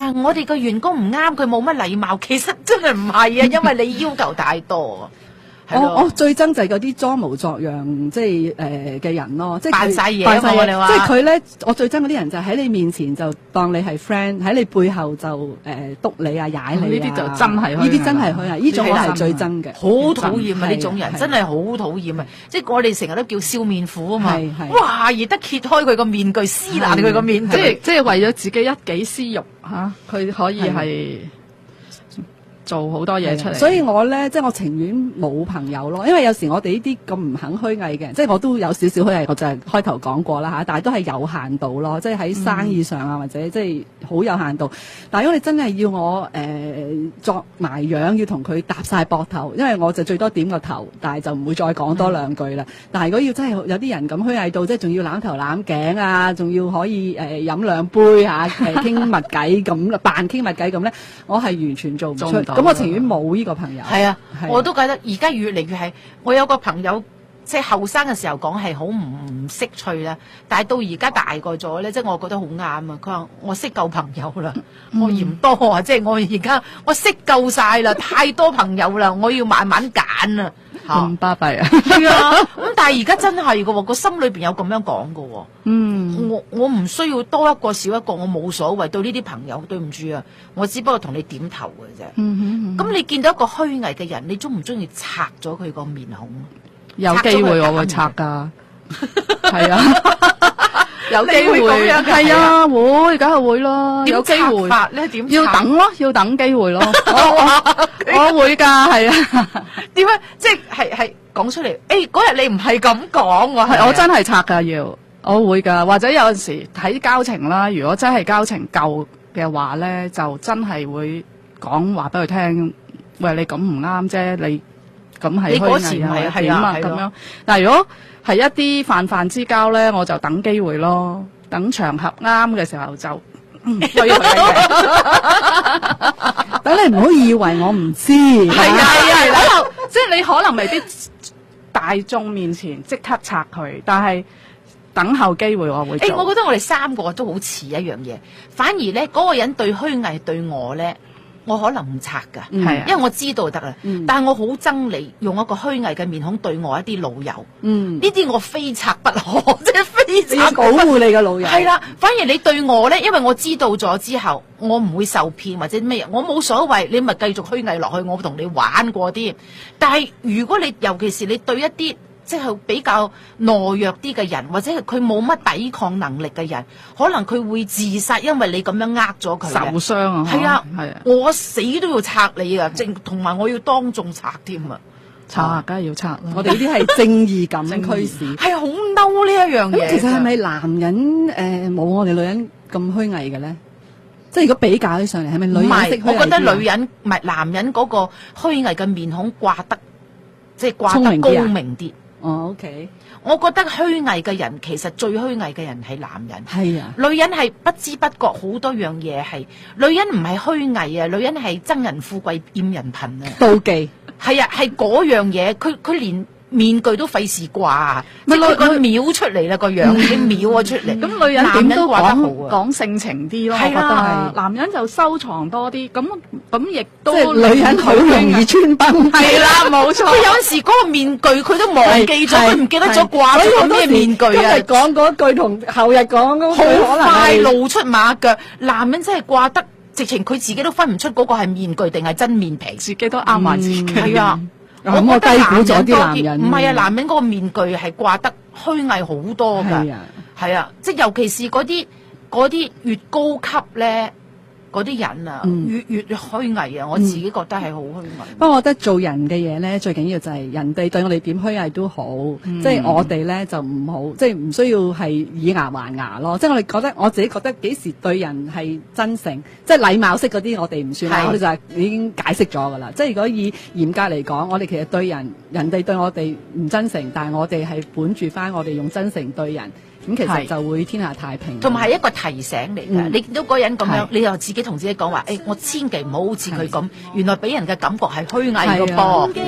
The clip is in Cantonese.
我哋個員工唔啱，佢冇乜禮貌，其實真係唔係啊，因為你要求太多。 我最憎就係嗰啲裝模作樣，即係嘅人咯，即係扮晒嘢啊嘛！你話， 即係佢咧，我最憎嗰啲人就喺你面前就當你係 friend， 喺你背後就督你啊、踩你啊， 呢啲就真係呢啲真係虛偽，呢種我係最憎嘅， 好討厭啊！呢種人真係好討厭啊！即係我哋成日都叫笑面虎啊嘛，哇！而得揭開佢個面具，撕爛佢個面具， 即係為咗自己一己私欲嚇，佢可以係做好多嘢出嚟， 所以我咧即係我情願冇朋友咯，因為有時我哋呢啲咁唔肯虛偽嘅，即係我都有少少虛偽，我就係開頭講過啦嚇，但係都係有限度咯，即係喺生意上啊或者即係好有限度。但係如果你真係要我作埋樣，要同佢搭晒膊頭，因為我就最多點個頭，但係就唔會再講多兩句啦。但係如果要真係有啲人咁虛偽到，即係仲要攬頭攬頸啊，仲要可以飲兩杯嚇傾密偈咁，扮傾密偈咁咧，我係完全做唔出。咁我情願冇呢個朋友。 係啊，我都覺得而家越嚟越係。我有個朋友，即係後生嘅時候講係好唔識趣啦，但係到而家大個咗咧，即係我覺得好啱啊。佢話我識夠朋友啦，我嫌多啊，即係我而家我識夠晒啦，太多朋友啦，我要慢慢揀啊。 咁巴閉啊！ 係啊，咁但係而家真係㗎喎，個心裏邊有咁樣講㗎喎。我唔需要多一個少一個，我冇所謂。對呢啲朋友，對唔住啊，我只不過同你點頭嘅啫。咁你見到一個虛偽嘅人，你中唔中意拆咗佢個面孔？ 有機會我會拆㗎，係啊。有機會係啊，會梗係會咯。有機會咧點要等咯，要等機會咯。我會㗎，係啊。 點解即係講出嚟？嗰日你唔係咁講喎， 係我真係拆㗎要，我會㗎。或者有陣時睇交情啦，如果真係交情夠嘅話咧，就真係會講話俾佢聽。喂，你咁唔啱啫，你咁係虛偽啊，點啊咁樣。但係如果係一啲泛之交咧，我就等機會咯，等場合啱嘅時候就追佢嘅。 等你唔好以為我唔知， 係啊，即係你可能未必大眾面前即刻拆佢，但係等候機會我會做。 我覺得我哋三個都好似一樣嘢，反而咧嗰個人對虛偽對我咧。我可能唔拆㗎，因為我知道得啦。但係我好憎你用一個虛偽嘅面孔對我一啲老友，呢啲我非拆不可，即係非拆不可。 你要保護你嘅老友。 係啦，反而你對我咧，因為我知道咗之後，我唔會受騙或者咩，我冇所謂，你咪繼續虛偽落去，我會同你玩過啲。但係如果你尤其是你對一啲即係比較懦弱啲嘅人，或者係佢冇乜抵抗能力嘅人，可能佢會自殺，因為你咁樣呃咗佢， 受傷啊！ 係啊，我死都要拆你啊！同埋我要當眾拆添啊！ 拆梗係要拆啦！ 我哋呢啲係正義感驅使， 係好嬲呢一樣嘢。 其實係咪男人冇我哋女人咁虛偽嘅咧？即係如果比較起上嚟，係咪女人識虛偽啲？ 我覺得女人唔係男人嗰個虛偽嘅面孔掛得即係掛得高明啲。 OK， 我覺得虛偽嘅人其實最虛偽嘅人係男人。 係啊， 女人係不知不覺好多樣嘢係，女人唔係虛偽啊，女人係憎人富貴厭人貧啊， 妒忌。 係啊，係嗰樣嘢，佢連面具都費事掛，即係佢個秒出嚟啦個樣，你秒啊出嚟。 咁女人點都講性情啲咯，我覺得係。男人就收藏多啲，咁亦都即係女人好容易穿崩。 係啦，冇錯。佢有陣時嗰個面具佢都忘記咗，佢唔記得咗掛咗個咩面具啊。 今日講嗰句同後日講嗰句好快露出馬腳。男人真係掛得，直情佢自己都分唔出嗰個係面具定係真面皮， 自己都啱埋自己。 係啊。 我低估咗啲男人， 唔係啊！男人嗰個面具係掛得虛偽好多㗎，係啊！即係尤其是嗰啲越高級咧，嗰啲人啊，越虛偽啊！我自己覺得係好虛偽。 不過我覺得做人嘅嘢咧，最緊要就係人哋對我哋點虛偽都好，即係我哋咧就唔好，即係唔需要係以牙還牙咯。即係我自己覺得幾時對人係真誠，即係禮貌式嗰啲我哋唔算啦，我哋就係已經解釋咗㗎啦。即係如果以嚴格嚟講，我哋其實對人哋對我哋唔真誠，但係我哋係本住翻我哋用真誠對人。咁其實就會天下太平， 同埋係一個提醒嚟㗎。你見到嗰人咁樣，你又自己同自己講話，我千祈唔好好似佢咁，原來俾人嘅感覺係虛偽㗎噃。